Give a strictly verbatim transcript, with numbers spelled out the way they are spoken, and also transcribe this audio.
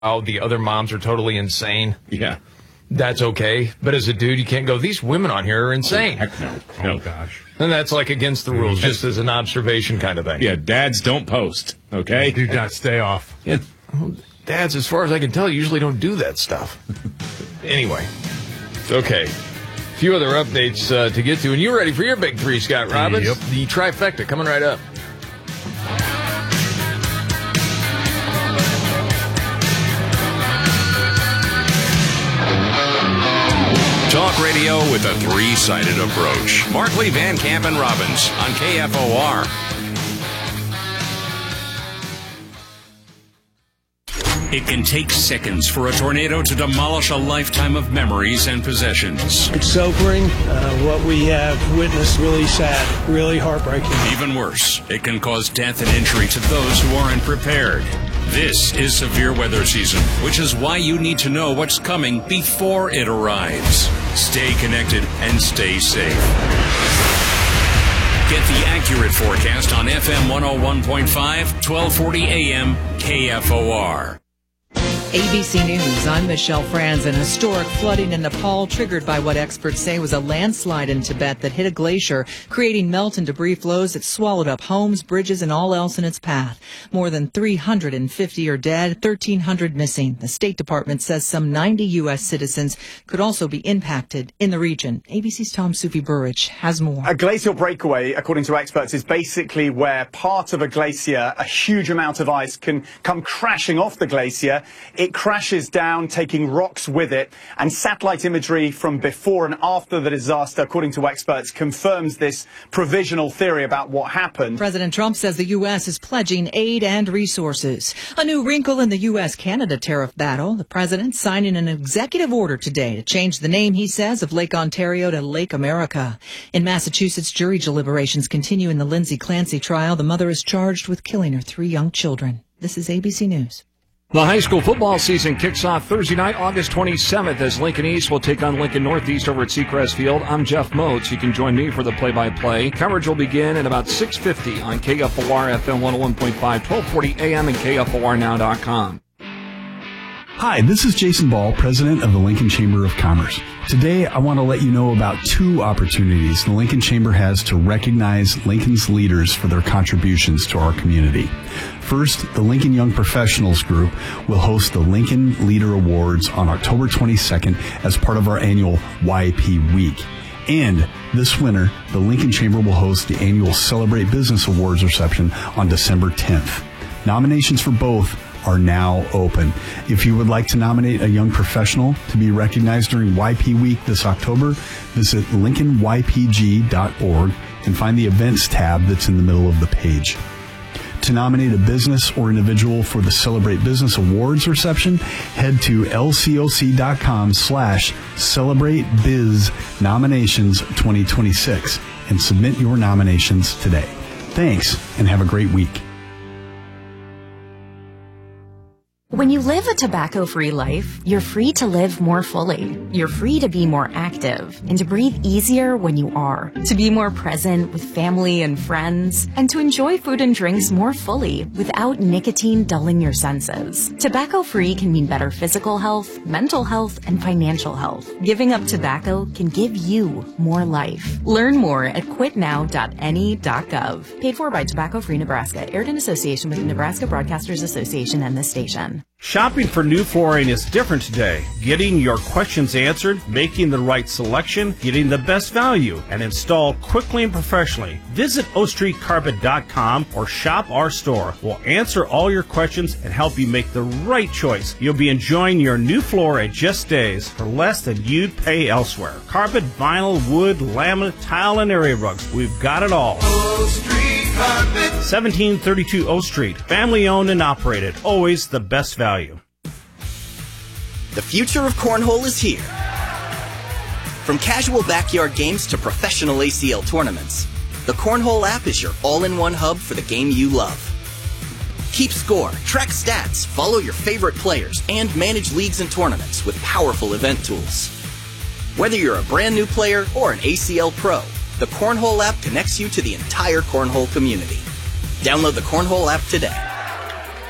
how the other moms are totally insane. Yeah. That's okay. But as a dude, you can't go, these women on here are insane. Heck no. Oh, gosh. And that's like against the rules, just as an observation kind of thing. Yeah, dads don't post, okay? Do not stay off. Yeah. Dads, as far as I can tell, usually don't do that stuff. Anyway, okay. A few other updates uh, to get to. And you're ready for your big three, Scott Robbins. Yep. The trifecta coming right up. Talk radio with a three-sided approach. Markley, Van Camp, and Robbins on K F O R. It can take seconds for a tornado to demolish a lifetime of memories and possessions. It's sobering. Uh, what we have witnessed, really sad, really heartbreaking. Even worse, it can cause death and injury to those who aren't prepared. This is severe weather season, which is why you need to know what's coming before it arrives. Stay connected and stay safe. Get the accurate forecast on F M one oh one point five, twelve forty A M, K F O R. A B C News, I'm Michelle Franzen. Historic flooding in Nepal triggered by what experts say was a landslide in Tibet that hit a glacier, creating melt and debris flows that swallowed up homes, bridges, and all else in its path. More than three hundred fifty are dead, thirteen hundred missing. The State Department says some ninety U S citizens could also be impacted in the region. A B C's Tom Sufi Burridge has more. A glacial breakaway, according to experts, is basically where part of a glacier, a huge amount of ice, can come crashing off the glacier. It crashes down, taking rocks with it, and satellite imagery from before and after the disaster, according to experts, confirms this provisional theory about what happened. President Trump says the U S is pledging aid and resources. A new wrinkle in the U S Canada tariff battle. The president signing an executive order today to change the name, he says, of Lake Ontario to Lake America. In Massachusetts, jury deliberations continue in the Lindsay Clancy trial. The mother is charged with killing her three young children. This is A B C News. The high school football season kicks off Thursday night, August twenty-seventh, as Lincoln East will take on Lincoln Northeast over at Seacrest Field. I'm Jeff Moats. You can join me for the play-by-play. Coverage will begin at about six fifty on K F O R, F M one oh one point five, twelve forty A M, and K F O R now dot com. Hi, this is Jason Ball, president of the Lincoln Chamber of Commerce. Today, I want to let you know about two opportunities the Lincoln Chamber has to recognize Lincoln's leaders for their contributions to our community. First, the Lincoln Young Professionals Group will host the Lincoln Leader Awards on October twenty-second as part of our annual Y P Week. And this winter, the Lincoln Chamber will host the annual Celebrate Business Awards reception on December tenth. Nominations for both are now open. If you would like to nominate a young professional to be recognized during Y P Week this October, visit lincoln y p g dot org and find the events tab that's in the middle of the page. To nominate a business or individual for the Celebrate Business Awards reception, head to lcoc.com slash celebrate biz nominations 2026 and submit your nominations today. Thanks, and have a great week. When you live a tobacco-free life, you're free to live more fully. You're free to be more active and to breathe easier when you are, to be more present with family and friends, and to enjoy food and drinks more fully without nicotine dulling your senses. Tobacco-free can mean better physical health, mental health, and financial health. Giving up tobacco can give you more life. Learn more at quit now dot N E dot gov. Paid for by Tobacco Free Nebraska. Aired in association with the Nebraska Broadcasters Association and this station. Shopping for new flooring is different today. Getting your questions answered, making the right selection, getting the best value, and install quickly and professionally. Visit O Street Carpet dot com or shop our store. We'll answer all your questions and help you make the right choice. You'll be enjoying your new floor at Just Days for less than you'd pay elsewhere. Carpet, vinyl, wood, laminate, tile, and area rugs. We've got it all. O Street Carpet. seventeen thirty-two O Street. Family owned and operated. Always the best value. The future of cornhole is here. From casual backyard games to professional A C L tournaments, the Cornhole app is your all-in-one hub for the game you love. Keep score, track stats, follow your favorite players, and manage leagues and tournaments with powerful event tools. Whether you're a brand new player or an A C L pro, the Cornhole app connects you to the entire cornhole community. Download the Cornhole app today.